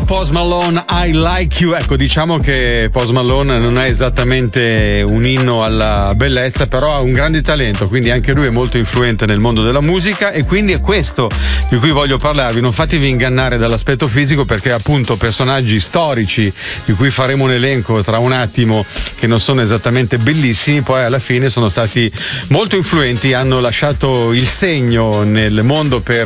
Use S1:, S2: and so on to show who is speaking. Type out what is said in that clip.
S1: Post Malone, I Like You. Ecco, diciamo che Post Malone non è esattamente un inno alla bellezza, però ha un grande talento, quindi anche lui è molto influente nel mondo della musica, e quindi è questo di cui voglio parlarvi. Non fatevi ingannare dall'aspetto fisico, perché appunto personaggi storici di cui faremo un elenco tra un attimo, che non sono esattamente bellissimi, poi alla fine sono stati molto influenti, hanno lasciato il segno nel mondo per